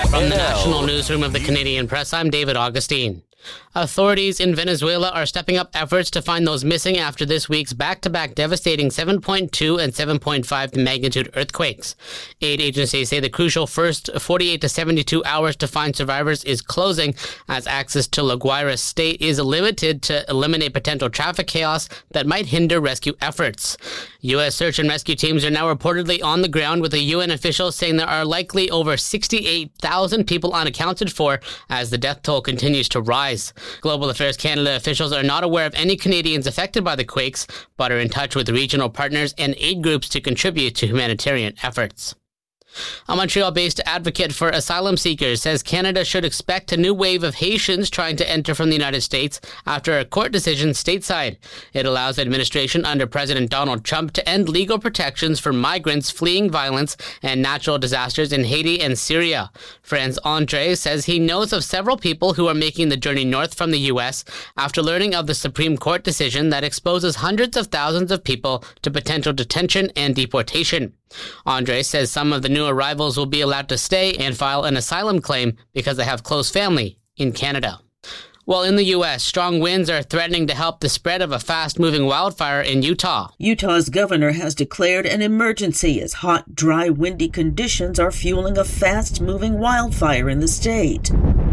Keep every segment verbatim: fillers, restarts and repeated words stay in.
From the National Newsroom of the Canadian Press, I'm David Augustine. Authorities in Venezuela are stepping up efforts to find those missing after this week's back-to-back devastating seven point two and seven point five magnitude earthquakes. Aid agencies say the crucial first forty-eight to seventy-two hours to find survivors is closing, as access to La Guaira state is limited to eliminate potential traffic chaos that might hinder rescue efforts. U S search and rescue teams are now reportedly on the ground, with a U N official saying there are likely over sixty-eight thousand people unaccounted for as the death toll continues to rise. Global Affairs Canada officials are not aware of any Canadians affected by the quakes, but are in touch with regional partners and aid groups to contribute to humanitarian efforts. A Montreal-based advocate for asylum seekers says Canada should expect a new wave of Haitians trying to enter from the United States after a court decision stateside. It allows administration under President Donald Trump to end legal protections for migrants fleeing violence and natural disasters in Haiti and Syria. Franz Andre says he knows of several people who are making the journey north from the U S after learning of the Supreme Court decision that exposes hundreds of thousands of people to potential detention and deportation. Andre says some of the new arrivals will be allowed to stay and file an asylum claim because they have close family in Canada. While in the U S, strong winds are threatening to help the spread of a fast-moving wildfire in Utah. Utah's governor has declared an emergency as hot, dry, windy conditions are fueling a fast-moving wildfire in the state.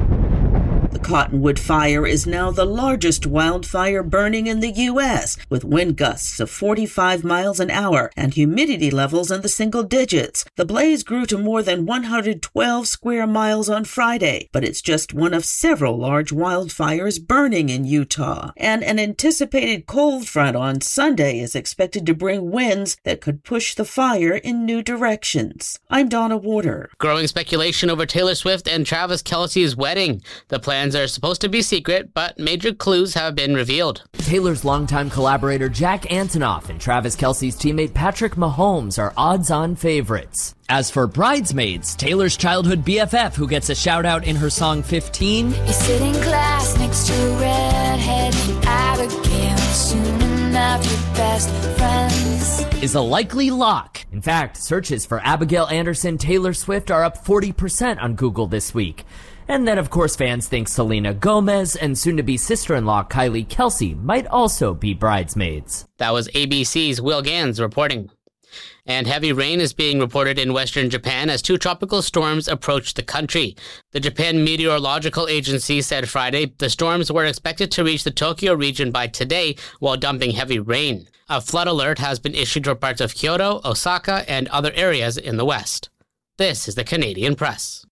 The Cottonwood Fire is now the largest wildfire burning in the U S, with wind gusts of forty-five miles an hour and humidity levels in the single digits. The blaze grew to more than one hundred twelve square miles on Friday, but it's just one of several large wildfires burning in Utah. And an anticipated cold front on Sunday is expected to bring winds that could push the fire in new directions. I'm Donna Warder. Growing speculation over Taylor Swift and Travis Kelce's wedding. The plans are supposed to be secret, but major clues have been revealed. Taylor's longtime collaborator Jack Antonoff and Travis Kelce's teammate Patrick Mahomes are odds-on favorites. As for bridesmaids, Taylor's childhood B F F, who gets a shout-out in her song fifteen, you sit in class next to a redhead from Abigail, soon enough your best friends, is a likely lock. In fact, searches for Abigail Anderson Taylor Swift are up forty percent on Google this week. And then, of course, fans think Selena Gomez and soon-to-be sister-in-law Kylie Kelce might also be bridesmaids. That was A B C's Will Gans reporting. And heavy rain is being reported in western Japan as two tropical storms approach the country. The Japan Meteorological Agency said Friday the storms were expected to reach the Tokyo region by today while dumping heavy rain. A flood alert has been issued for parts of Kyoto, Osaka, and other areas in the west. This is the Canadian Press.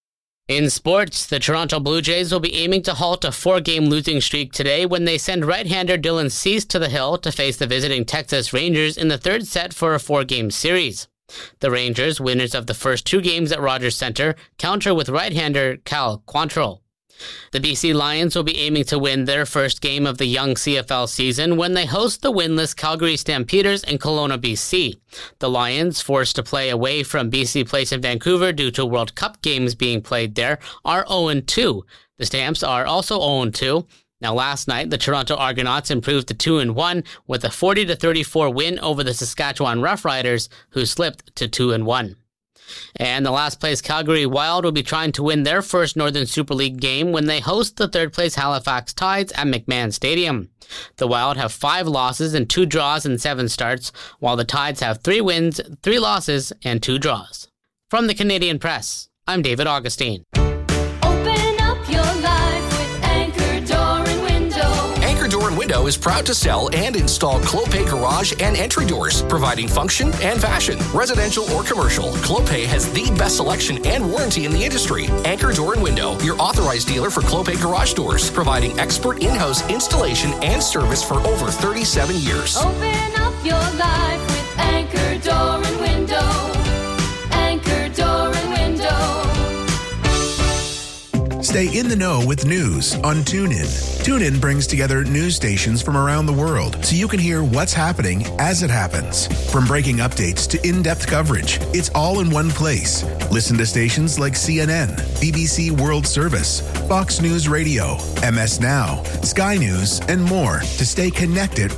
In sports, the Toronto Blue Jays will be aiming to halt a four-game losing streak today when they send right-hander Dylan Cease to the hill to face the visiting Texas Rangers in the third set for a four-game series. The Rangers, winners of the first two games at Rogers Centre, counter with right-hander Cal Quantrill. The B C Lions will be aiming to win their first game of the young C F L season when they host the winless Calgary Stampeders in Kelowna, B C. The Lions, forced to play away from B C Place in Vancouver due to World Cup games being played there, are oh and two. The Stamps are also oh and two. Now, last night, the Toronto Argonauts improved to two and one with a forty to thirty-four win over the Saskatchewan Roughriders, who slipped to two and one. And the last place Calgary Wild will be trying to win their first Northern Super League game when they host the third place Halifax Tides at McMahon Stadium. The Wild have five losses and two draws in seven starts, while the Tides have three wins, three losses, and two draws. From the Canadian Press, I'm David Augustine. open up your life with Anchor Door and Window. Anchor Door and Window is proud to sell and install Clopay garage and entry doors, providing function and fashion. Residential or commercial, Clopay has the best selection and warranty in the industry. Anchor Door and Window, your authorized dealer for Clopay garage doors, providing expert in-house installation and service for over thirty-seven years. Open up your life with Anchor Door and Window. Anchor Door and Window. Stay in the know with news on TuneIn. TuneIn brings together news stations from around the world so you can hear what's happening as it happens. From breaking updates to in-depth coverage, it's all in one place. Listen to stations like C N N, B B C World Service, Fox News Radio, M S Now, Sky News, and more to stay connected